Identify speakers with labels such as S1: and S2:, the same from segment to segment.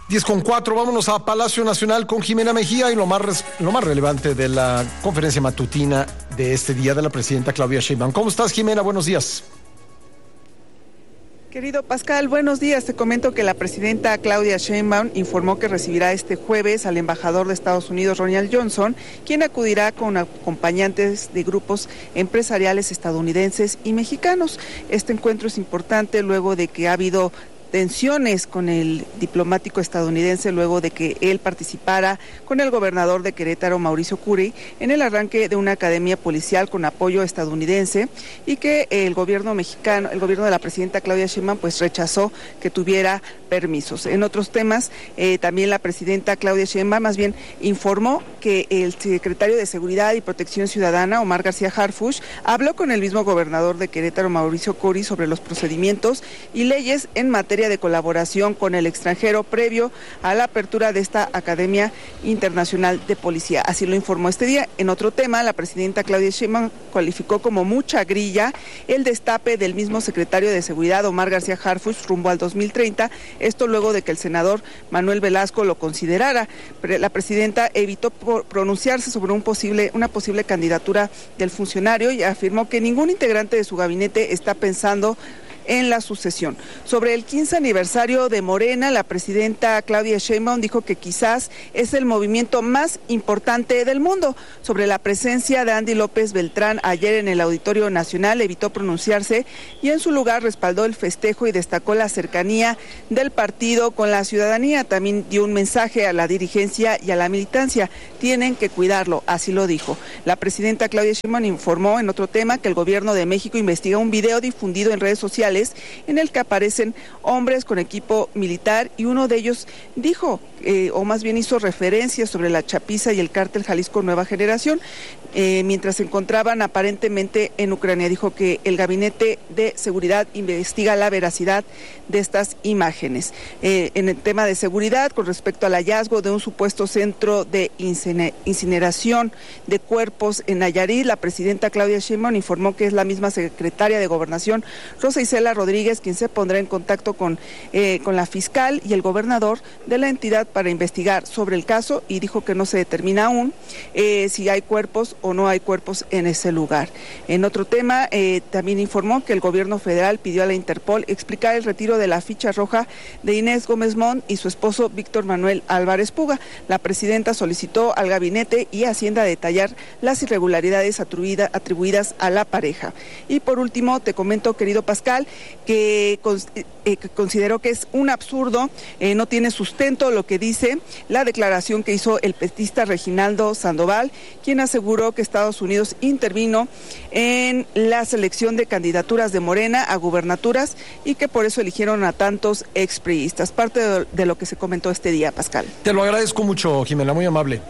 S1: 10:04, vámonos a Palacio Nacional con Jimena Mejía y lo más relevante de la conferencia matutina de este día de la presidenta Claudia Sheinbaum. ¿Cómo estás, Jimena? Buenos días.
S2: Querido Pascal, buenos días. Te comento que la presidenta Claudia Sheinbaum informó que recibirá este jueves al embajador de Estados Unidos, Ronald Johnson, quien acudirá con acompañantes de grupos empresariales estadounidenses y mexicanos. Este encuentro es importante luego de que ha habido tensiones con el diplomático estadounidense luego de que él participara con el gobernador de Querétaro, Mauricio Curi, en el arranque de una academia policial con apoyo estadounidense y que el gobierno mexicano, el gobierno de la presidenta Claudia Sheinbaum, pues rechazó que tuviera permisos. En otros temas, también la presidenta Claudia Sheinbaum más bien informó que el secretario de Seguridad y Protección Ciudadana, Omar García Harfuch, habló con el mismo gobernador de Querétaro, Mauricio Curi, sobre los procedimientos y leyes en materia de colaboración con el extranjero previo a la apertura de esta Academia Internacional de Policía. Así lo informó este día. En otro tema, la presidenta Claudia Sheinbaum calificó como mucha grilla el destape del mismo secretario de Seguridad, Omar García Harfuch, rumbo al 2030, esto luego de que el senador Manuel Velasco lo considerara. La presidenta evitó pronunciarse sobre una posible candidatura del funcionario y afirmó que ningún integrante de su gabinete está pensando en la sucesión. Sobre el 15 aniversario de Morena, la presidenta Claudia Sheinbaum dijo que quizás es el movimiento más importante del mundo. Sobre la presencia de Andy López Beltrán ayer en el Auditorio Nacional, evitó pronunciarse y en su lugar respaldó el festejo y destacó la cercanía del partido con la ciudadanía. También dio un mensaje a la dirigencia y a la militancia. Tienen que cuidarlo, así lo dijo. La presidenta Claudia Sheinbaum informó en otro tema que el gobierno de México investiga un video difundido en redes sociales en el que aparecen hombres con equipo militar y uno de ellos dijo, o más bien hizo referencia sobre la chapiza y el cártel Jalisco Nueva Generación, mientras se encontraban aparentemente en Ucrania. Dijo que el Gabinete de Seguridad investiga la veracidad de estas imágenes. En el tema de seguridad, con respecto al hallazgo de un supuesto centro de incineración de cuerpos en Nayarit, la presidenta Claudia Sheinbaum informó que es la misma secretaria de Gobernación, Rosa Isela Rodríguez, quien se pondrá en contacto con la fiscal y el gobernador de la entidad para investigar sobre el caso, y dijo que no se determina aún si hay cuerpos o no hay cuerpos en ese lugar. En otro tema, también informó que el gobierno federal pidió a la Interpol explicar el retiro de la ficha roja de Inés Gómez Mont y su esposo Víctor Manuel Álvarez Puga. La presidenta solicitó al gabinete y Hacienda detallar las irregularidades atribuidas a la pareja. Y por último, te comento, querido Pascal, que consideró que es un absurdo, no tiene sustento lo que dice la declaración que hizo el petista Reginaldo Sandoval, quien aseguró que Estados Unidos intervino en la selección de candidaturas de Morena a gubernaturas y que por eso eligieron a tantos expriistas. Parte de lo que se comentó este día, Pascal.
S1: Te lo agradezco mucho, Jimena, muy amable.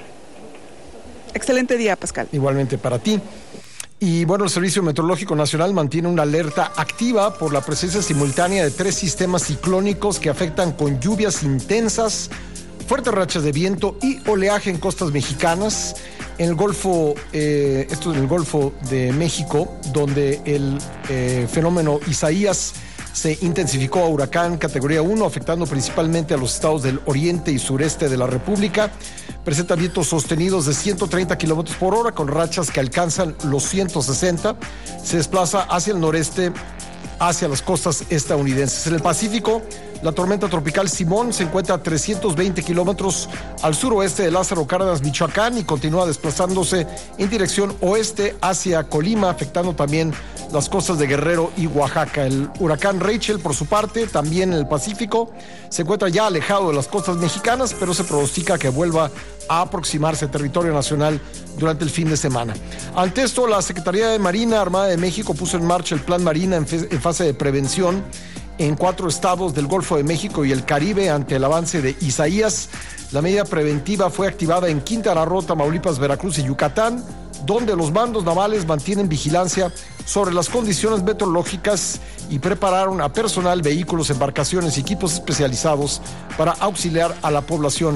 S2: Excelente día, Pascal.
S1: Igualmente para ti. Y bueno, el Servicio Meteorológico Nacional mantiene una alerta activa por la presencia simultánea de 3 sistemas ciclónicos que afectan con lluvias intensas, fuertes rachas de viento y oleaje en costas mexicanas. En el Golfo, esto es en el Golfo de México, donde el fenómeno Isaías se intensificó a huracán categoría 1, afectando principalmente a los estados del oriente y sureste de la República. Presenta vientos sostenidos de 130 kilómetros por hora con rachas que alcanzan los 160. Se desplaza hacia el noreste, hacia las costas estadounidenses. En el Pacífico, la tormenta tropical Simón se encuentra a 320 kilómetros al suroeste de Lázaro Cárdenas, Michoacán, y continúa desplazándose en dirección oeste hacia Colima, afectando también las costas de Guerrero y Oaxaca. El huracán Rachel, por su parte, también en el Pacífico, se encuentra ya alejado de las costas mexicanas, pero se pronostica que vuelva a aproximarse a territorio nacional durante el fin de semana. Ante esto, la Secretaría de Marina Armada de México puso en marcha el Plan Marina en fase de prevención en 4 estados del Golfo de México y el Caribe ante el avance de Isaías. La medida preventiva fue activada en Quintana Roo, Tamaulipas, Veracruz y Yucatán, donde los mandos navales mantienen vigilancia sobre las condiciones meteorológicas y prepararon a personal, vehículos, embarcaciones y equipos especializados para auxiliar a la población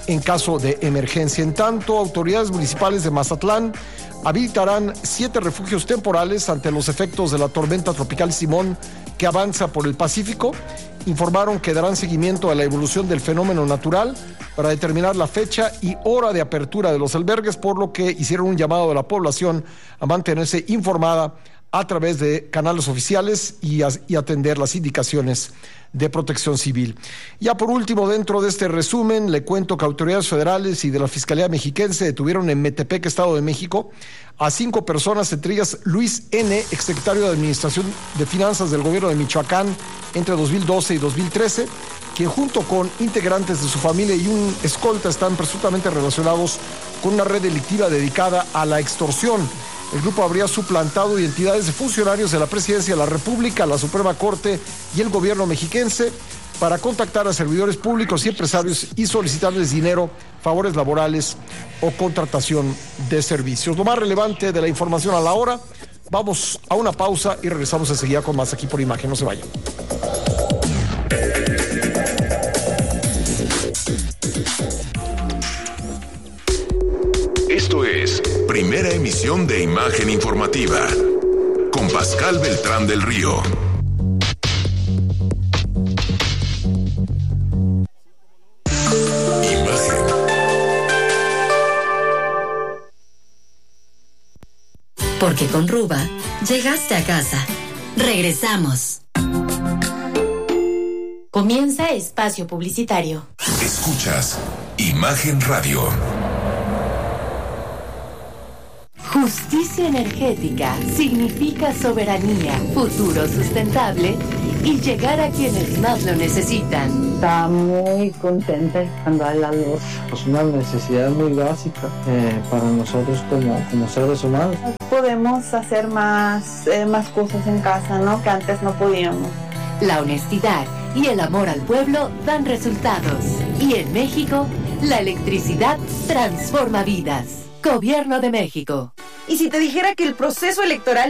S1: en caso de emergencia. En tanto, autoridades municipales de Mazatlán habilitarán 7 refugios temporales ante los efectos de la tormenta tropical Simón que avanza por el Pacífico. Informaron que darán seguimiento a la evolución del fenómeno natural para determinar la fecha y hora de apertura de los albergues, por lo que hicieron un llamado a la población a mantenerse informada a través de canales oficiales y atender las indicaciones de Protección Civil. Ya por último, dentro de este resumen, le cuento que autoridades federales y de la Fiscalía Mexiquense detuvieron en Metepec, Estado de México, a 5 personas, entre ellas Luis N., exsecretario de Administración de Finanzas del gobierno de Michoacán entre 2012 y 2013, quien junto con integrantes de su familia y un escolta están presuntamente relacionados con una red delictiva dedicada a la extorsión. El grupo habría suplantado identidades de funcionarios de la Presidencia de la República, la Suprema Corte y el gobierno mexiquense para contactar a servidores públicos y empresarios y solicitarles dinero, favores laborales o contratación de servicios. Lo más relevante de la información a la hora. Vamos a una pausa y regresamos enseguida con más aquí por Imagen. No se vayan.
S3: Esto es Primera Emisión de Imagen Informativa con Pascal Beltrán del Río. Imagen.
S4: Porque con Ruba llegaste a casa. Regresamos. Comienza espacio publicitario.
S3: Escuchas Imagen Radio.
S5: Justicia energética significa soberanía, futuro sustentable y llegar a quienes más lo necesitan.
S6: Está muy contenta cuando hay la luz. Es una necesidad muy básica para nosotros como seres humanos.
S7: Podemos hacer más cosas en casa, ¿no? Que antes no podíamos.
S5: La honestidad y el amor al pueblo dan resultados. Y en México, la electricidad transforma vidas. Gobierno de México.
S8: ¿Y si te dijera que el proceso electoral